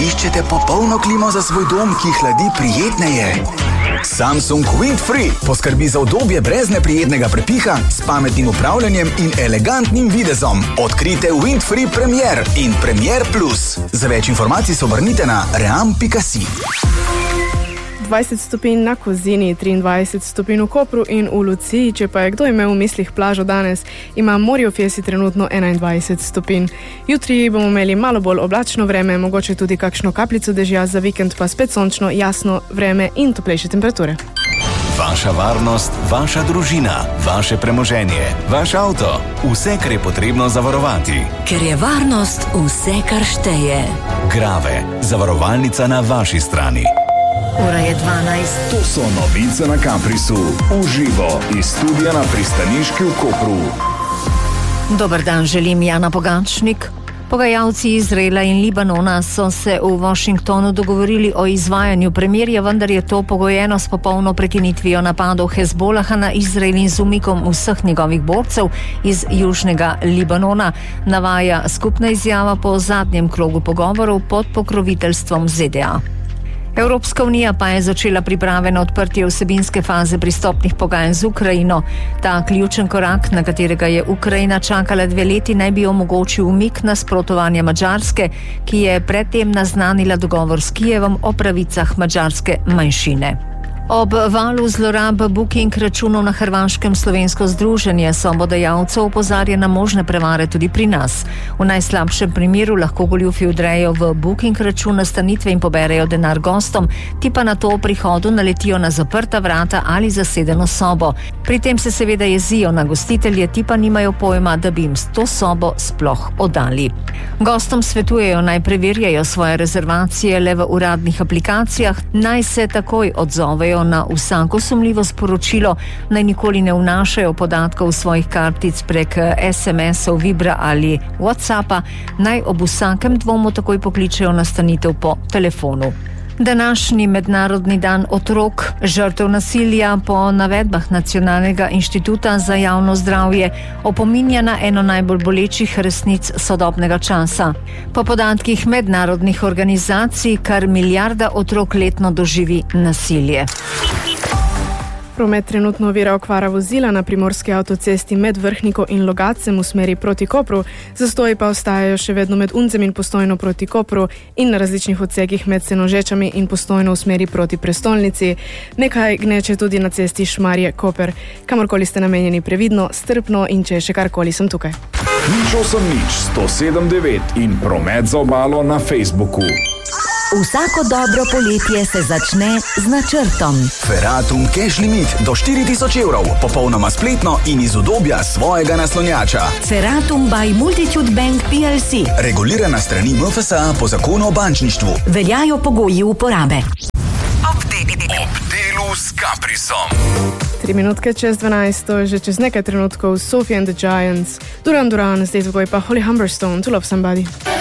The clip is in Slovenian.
iščete popolno klimo za svoj dom, ki hladi prijetneje? Samsung Windfree poskrbi za udobje brez neprijetnega prepiha, s pametnim upravljanjem in elegantnim videzom. Odkrite Windfree Premier in Premier Plus. Za več informacij se obrnite na ream.si. 20 stopinj na Kozini, 23 stopinj v Kopru in v Luciji. Če pa je kdo imel v mislih plažo danes, ima Morio Fiesi trenutno 21 stopinj. Jutri bomo imeli malo bolj oblačno vreme, mogoče tudi kakšno kapljico dežja, za vikend pa spet sončno, jasno vreme in toplejše temperature. Vaša varnost, vaša družina, vaše premoženje, vaš avto, vse, kar je potrebno zavarovati. Ker je varnost vse, kar šteje. Grave, zavarovalnica na vaši strani. Ura je 12. To so novice na Caprisu. Uživo iz studia na Pristaniški v Kopru. Dober dan, želim Jana Pogačnik. Pogajalci Izraela in Libanona so se v Washingtonu dogovorili o izvajanju premirja, vendar je to pogojeno s popolno prekinitvijo napadov Hezbolaha na Izrael in z umikom vseh njegovih borcev iz južnega Libanona, navaja skupna izjava po zadnjem krogu pogovorov pod pokroviteljstvom ZDA. Evropska unija pa je začela priprave na odprtje vsebinske faze pristopnih pogajanj z Ukrajino. Ta ključen korak, na katerega je Ukrajina čakala 2 leti, naj bi omogočil umik nasprotovanja Madžarske, ki je predtem naznanila dogovor s Kijevom o pravicah madžarske manjšine. Ob valu zlorab booking računov na Hrvaškem slovensko združenje sobodajalcev opozarja na možne prevare tudi pri nas. V najslabšem primeru lahko goljufi vdrejo v booking račun nastanitve in poberejo denar gostom, ti pa na to v prihodu naletijo na zaprta vrata ali zasedeno sobo. Pri tem se seveda jezijo na gostitelje, ti pa nimajo pojma, da bi jim to sobo sploh oddali. Gostom svetujejo naj preverjajo svoje rezervacije le v uradnih aplikacijah, naj se takoj odzovejo na vsako sumljivo sporočilo, naj nikoli ne vnašajo podatkov svojih kartic prek SMS-ov, Vibra ali WhatsAppa, naj ob vsakem dvomu takoj pokličejo nastanitev po telefonu. Današnji mednarodni dan otrok žrtev nasilja po navedbah Nacionalnega inštituta za javno zdravje opominja na eno najbolj bolečih resnic sodobnega časa. Po podatkih mednarodnih organizacij kar 1 milijarda otrok letno doživi nasilje. Promet trenutno ovira okvara vozila na primorski avtocesti med Vrhniko in Logacem v smeri proti Kopru, zastoji pa ostajajo še vedno med Uncem in Postojno proti Kopru in na različnih odsekih med Senožečami in Postojno v smeri proti prestolnici. Nekaj gneče tudi na cesti Šmarje-Koper. Kamorkoli ste namenjeni, previdno, strpno in če še karkoli, sem tukaj. Nič 179 in promet za obalo na Facebooku. Vsako dobro poletje se začne z načrtom. Ferratum Cash Limit do 4000 evrov, popolnoma spletno in iz udobja svojega naslonjača. Ferratum by Multitude Bank PLC. Regulirana strani MFSA po zakonu o bančništvu. Veljajo pogoji uporabe. Ob delu s Caprisom. 3 minutke čez 12, že čez nekaj trenutkov Sophie and the Giants, Duran Duran, zdaj zvoj pa Holly Humberstone, To Love Somebody.